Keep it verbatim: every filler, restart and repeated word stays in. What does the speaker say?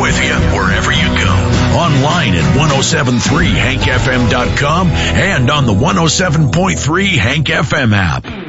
with you wherever you go. Online at ten seventy-three hank f m dot com and on the one oh seven point three Hank F M app.